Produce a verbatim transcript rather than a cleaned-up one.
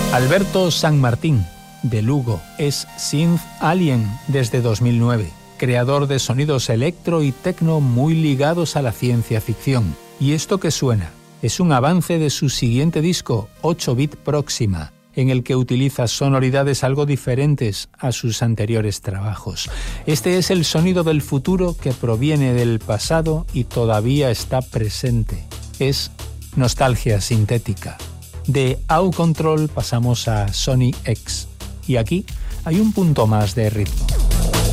Alberto San Martín, de Lugo, es Synth Alien desde dos mil nueve, creador de sonidos electro y techno muy ligados a la ciencia ficción. Y esto que suena es un avance de su siguiente disco, ocho bit Próxima, en el que utiliza sonoridades algo diferentes a sus anteriores trabajos. Este es el sonido del futuro que proviene del pasado y todavía está presente. Es nostalgia sintética. De Au Control pasamos a Sony X. Y aquí hay un punto más de ritmo.